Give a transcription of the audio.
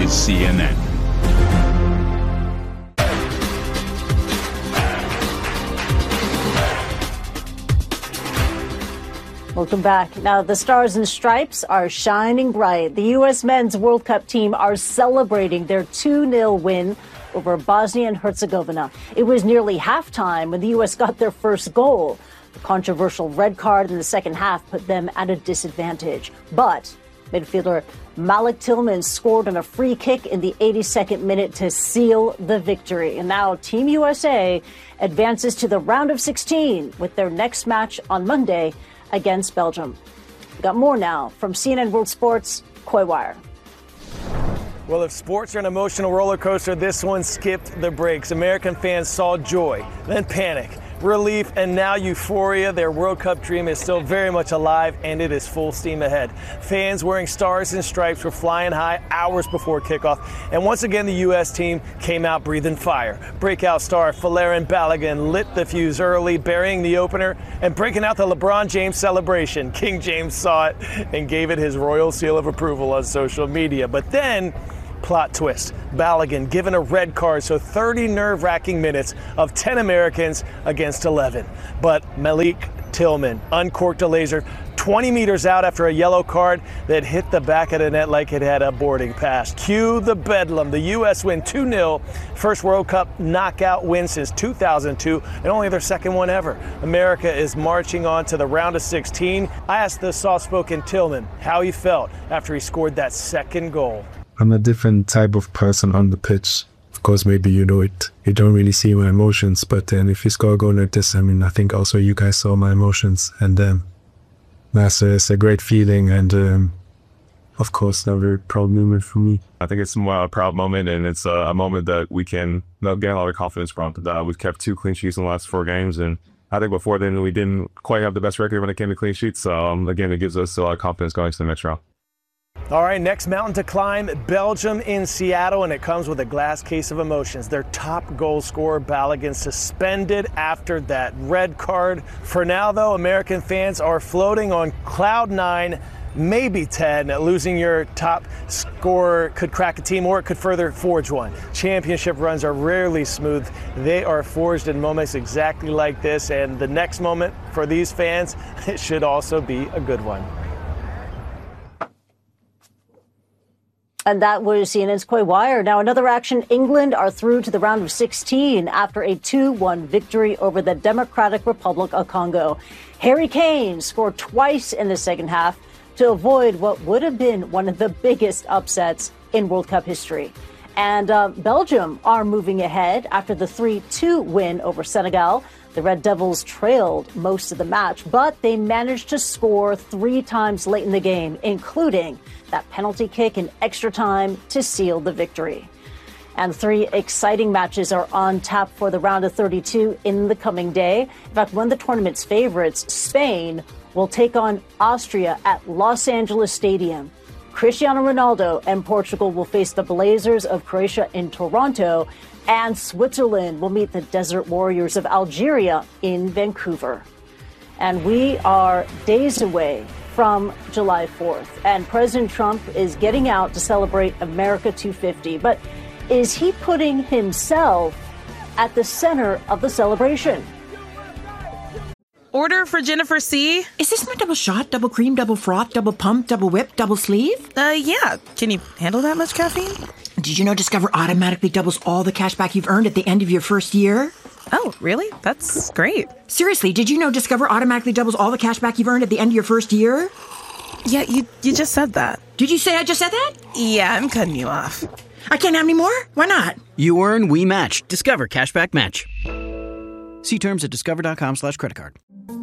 is CNN. Welcome back. Now, the Stars and Stripes are shining bright. The U.S. Men's World Cup team are celebrating their 2-0 win over Bosnia and Herzegovina. It was nearly halftime when the U.S. got their first goal. The controversial red card in the second half put them at a disadvantage. But midfielder Malik Tillman scored on a free kick in the 82nd minute to seal the victory. And now Team USA advances to the round of 16 with their next match on Monday against Belgium. We got more now from CNN World Sports, Coy Wire. Well, if sports are an emotional roller coaster, this one skipped the brakes. American fans saw joy, then panic, relief, and now euphoria. Their World Cup dream is still very much alive, and it is full steam ahead. Fans wearing stars and stripes were flying high hours before kickoff. And once again, the U.S. team came out breathing fire. Breakout star Folarin Balogun lit the fuse early, burying the opener and breaking out the LeBron James celebration. King James saw it and gave it his royal seal of approval on social media. But then, plot twist, Balogun given a red card, so 30 nerve-wracking minutes of 10 Americans against 11. But Malik Tillman uncorked a laser 20 meters out after a yellow card that hit the back of the net like it had a boarding pass. Cue the bedlam. The U.S. win 2-0. First World Cup knockout win since 2002, and only their second one ever. America is marching on to the round of 16. I asked the soft-spoken Tillman how he felt after he scored that second goal. I'm a different type of person on the pitch. Of course, maybe you know it. You don't really see my emotions, but then if you score a goal like this, I mean, I think also you guys saw my emotions. And it's a great feeling, and of course, a very proud moment for me. I think it's a proud moment, and it's a moment that we can get a lot of confidence from. We've kept 2 clean sheets in the last 4 games, and I think before then we didn't quite have the best record when it came to clean sheets. So again, it gives us a lot of confidence going to the next round. All right, next mountain to climb, Belgium in Seattle, and it comes with a glass case of emotions. Their top goal scorer, Balogun, suspended after that red card. For now, though, American fans are floating on cloud 9, maybe 10. Losing your top scorer could crack a team, or it could further forge one. Championship runs are rarely smooth. They are forged in moments exactly like this, and the next moment for these fans, it should also be a good one. And that was CNN's Coy Wire. Now, another action. England are through to the round of 16 after a 2-1 victory over the Democratic Republic of Congo. Harry Kane scored twice in the second half to avoid what would have been one of the biggest upsets in World Cup history. And Belgium are moving ahead after the 3-2 win over Senegal. The Red Devils trailed most of the match, but they managed to score 3 times late in the game, including that penalty kick in extra time to seal the victory. And 3 exciting matches are on tap for the round of 32 in the coming day. In fact, one of the tournament's favorites, Spain, will take on Austria at Los Angeles Stadium. Cristiano Ronaldo and Portugal will face the Blazers of Croatia in Toronto, and Switzerland will meet the Desert Warriors of Algeria in Vancouver. And we are days away from July 4th, and President Trump is getting out to celebrate America 250. But is he putting himself at the center of the celebration? Order for Jennifer C. Is this my double shot, double cream, double froth, double pump, double whip, double sleeve? Yeah. Can you handle that much caffeine? Did you know Discover automatically doubles all the cash back you've earned at the end of your first year? Oh, really? That's great. Seriously, did you know Discover automatically doubles all the cash back you've earned at the end of your first year? Yeah, you just said that. Did you say I just said that? Yeah, I'm cutting you off. I can't have any more? Why not? You earn, we match. Discover Cashback Match. See terms at discover.com/creditcard.